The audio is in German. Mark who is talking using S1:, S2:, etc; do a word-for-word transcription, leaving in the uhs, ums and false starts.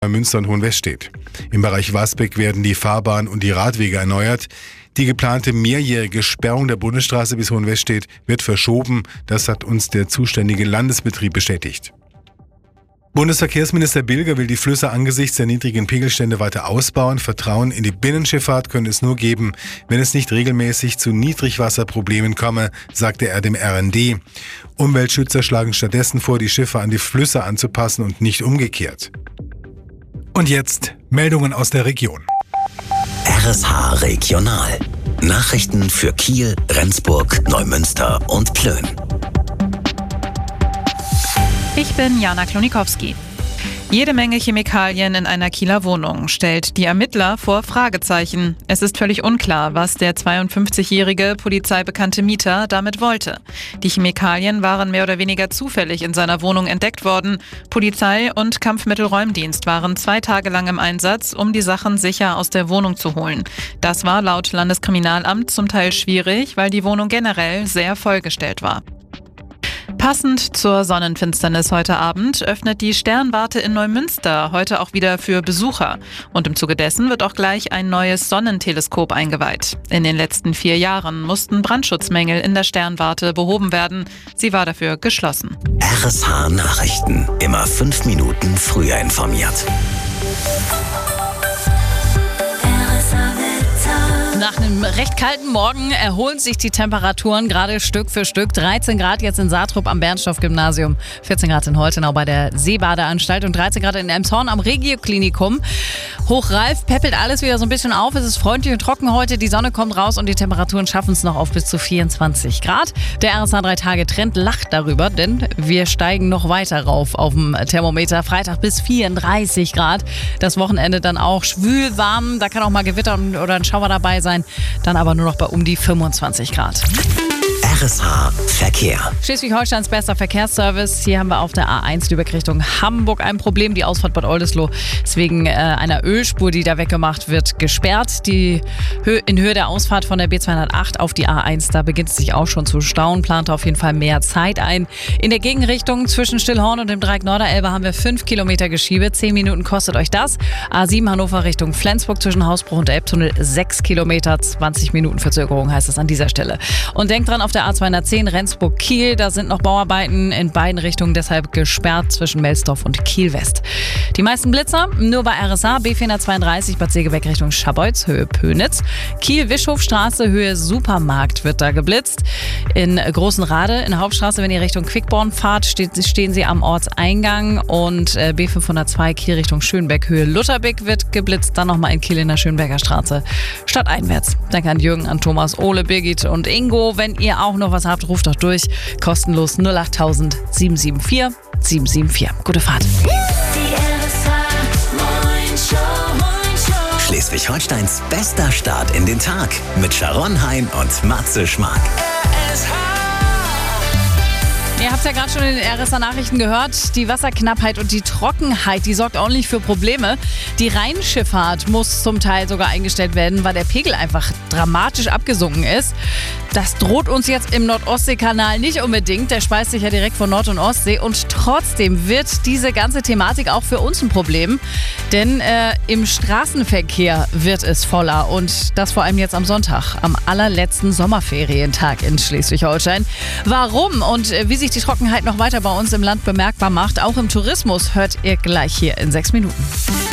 S1: Münster und Hohenwestedt. Im Bereich Wasbeck werden die Fahrbahn und die Radwege erneuert. Die geplante mehrjährige Sperrung der Bundesstraße bis Hohenwestedt wird verschoben. Das hat uns der zuständige Landesbetrieb bestätigt. Bundesverkehrsminister Bilger will die Flüsse angesichts der niedrigen Pegelstände weiter ausbauen. Vertrauen in die Binnenschifffahrt könne es nur geben, wenn es nicht regelmäßig zu Niedrigwasserproblemen komme, sagte er dem R N D. Umweltschützer schlagen stattdessen vor, die Schiffe an die Flüsse anzupassen und nicht umgekehrt. Und jetzt Meldungen aus der Region.
S2: R S H Regional. Nachrichten für Kiel, Rendsburg, Neumünster und Plön.
S3: Ich bin Jana Klonikowski. Jede Menge Chemikalien in einer Kieler Wohnung stellt die Ermittler vor Fragezeichen. Es ist völlig unklar, was der zweiundfünfzigjährige polizeibekannte Mieter damit wollte. Die Chemikalien waren mehr oder weniger zufällig in seiner Wohnung entdeckt worden. Polizei und Kampfmittelräumdienst waren zwei Tage lang im Einsatz, um die Sachen sicher aus der Wohnung zu holen. Das war laut Landeskriminalamt zum Teil schwierig, weil die Wohnung generell sehr vollgestellt war. Passend zur Sonnenfinsternis heute Abend öffnet die Sternwarte in Neumünster heute auch wieder für Besucher. Und im Zuge dessen wird auch gleich ein neues Sonnenteleskop eingeweiht. In den letzten vier Jahren mussten Brandschutzmängel in der Sternwarte behoben werden. Sie war dafür geschlossen.
S2: R S H Nachrichten. Immer fünf Minuten früher informiert.
S4: Nach einem recht kalten Morgen erholen sich die Temperaturen gerade Stück für Stück. dreizehn Grad jetzt in Saatrup am Bernstorff-Gymnasium, vierzehn Grad in Holtenau bei der Seebadeanstalt und dreizehn Grad in Elmshorn am Regio-Klinikum. Hochreif, peppelt alles wieder so ein bisschen auf. Es ist freundlich und trocken heute. Die Sonne kommt raus und die Temperaturen schaffen es noch auf bis zu vierundzwanzig Grad. Der R S H drei Tage Trend lacht darüber, denn wir steigen noch weiter rauf auf dem Thermometer. Freitag bis vierunddreißig Grad. Das Wochenende dann auch schwül warm. Da kann auch mal Gewitter oder ein Schauer dabei sein. Dann aber nur noch bei um die fünfundzwanzig Grad.
S2: R S H Verkehr.
S4: Schleswig-Holsteins bester Verkehrsservice. Hier haben wir auf der A eins Lübeck Richtung Hamburg ein Problem. Die Ausfahrt Bad Oldesloe ist wegen äh, einer Ölspur, die da weggemacht wird, gesperrt. Die Hö- in Höhe der Ausfahrt von der B zweihundertacht auf die A eins, da beginnt es sich auch schon zu stauen. Plant auf jeden Fall mehr Zeit ein. In der Gegenrichtung zwischen Stillhorn und dem Dreieck Norderelbe haben wir fünf Kilometer Geschiebe. Zehn Minuten kostet euch das. A sieben Hannover Richtung Flensburg zwischen Hausbruch und Elbtunnel sechs Kilometer. zwanzig Minuten Verzögerung heißt es an dieser Stelle. Und denkt dran, auf der A zweihundertzehn Rendsburg-Kiel, da sind noch Bauarbeiten in beiden Richtungen, deshalb gesperrt zwischen Melsdorf und Kiel-West. Die meisten Blitzer nur bei R S H, B vierhundertzweiunddreißig Bad Segeberg Richtung Scharbeutz, Höhe Pönitz. Kiel-Wischhofstraße, Höhe Supermarkt wird da geblitzt. In Großenrade, in der Hauptstraße, wenn ihr Richtung Quickborn fahrt, steht, stehen sie am Ortseingang. Und B fünfhundertzwei Kiel Richtung Schönbeck, Höhe Lutherbeck wird geblitzt. Dann nochmal in Kiel in der Schönberger Straße, stadteinwärts. Danke an Jürgen, an Thomas, Ole, Birgit und Ingo. Wenn ihr auch noch was habt, ruft doch durch. Kostenlos null achttausend sieben sieben vier sieben sieben vier. Gute Fahrt.
S2: Schleswig-Holsteins bester Start in den Tag mit Sharon Hein und Matze Schmark.
S4: Ihr habt ja gerade schon in den R S H-Nachrichten gehört, die Wasserknappheit und die Trockenheit, die sorgt ordentlich für Probleme. Die Rheinschifffahrt muss zum Teil sogar eingestellt werden, weil der Pegel einfach dramatisch abgesunken ist. Das droht uns jetzt im Nordostseekanal nicht unbedingt. Der speist sich ja direkt von Nord- und Ostsee. Und trotzdem wird diese ganze Thematik auch für uns ein Problem. Denn äh, im Straßenverkehr wird es voller. Und das vor allem jetzt am Sonntag, am allerletzten Sommerferientag in Schleswig-Holstein. Warum und äh, wie sich die Trockenheit noch weiter bei uns im Land bemerkbar macht, auch im Tourismus, hört ihr gleich hier in sechs Minuten.